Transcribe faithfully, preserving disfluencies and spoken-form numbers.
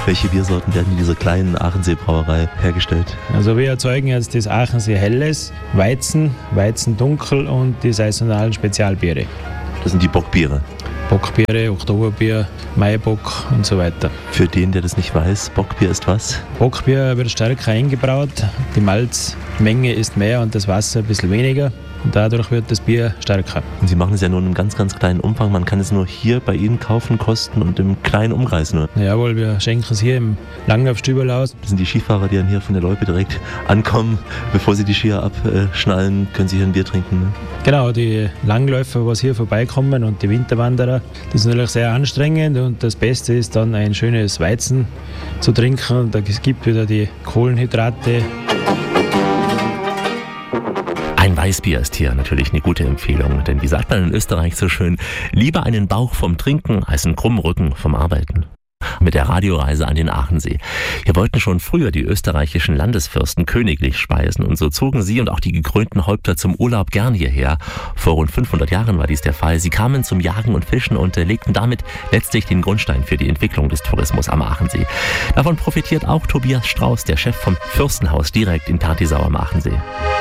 Welche Biersorten werden in dieser kleinen Aachensee-Brauerei hergestellt? Also wir erzeugen jetzt das Aachensee Helles, Weizen, Weizen Dunkel und die saisonalen Spezialbiere. Das sind die Bockbiere. Bockbiere, Oktoberbier, Maibock und so weiter. Für den, der das nicht weiß, Bockbier ist was? Bockbier wird stärker eingebraut, die Malzmenge ist mehr und das Wasser ein bisschen weniger. Und dadurch wird das Bier stärker. Und Sie machen es ja nur in einem ganz, ganz kleinen Umfang. Man kann es nur hier bei Ihnen kaufen, kosten und im kleinen Umkreis nur. Jawohl, wir schenken es hier im Langlaufstüberl aus. Das sind die Skifahrer, die dann hier von der Loipe direkt ankommen. Bevor sie die Skier abschnallen, können sie hier ein Bier trinken. Ne? Genau, die Langläufer, was hier vorbeikommen und die Winterwanderer, das ist natürlich sehr anstrengend und das Beste ist dann ein schönes Weizen zu trinken. Da gibt wieder die Kohlenhydrate. Ein Weißbier ist hier natürlich eine gute Empfehlung, denn wie sagt man in Österreich so schön, lieber einen Bauch vom Trinken als einen krummen Rücken vom Arbeiten. Mit der Radioreise an den Aachensee. Hier wollten schon früher die österreichischen Landesfürsten königlich speisen und so zogen sie und auch die gekrönten Häupter zum Urlaub gern hierher. Vor rund fünfhundert Jahren war dies der Fall. Sie kamen zum Jagen und Fischen und legten damit letztlich den Grundstein für die Entwicklung des Tourismus am Aachensee. Davon profitiert auch Tobias Strauß, der Chef vom Fürstenhaus direkt in Tertisau am Aachensee.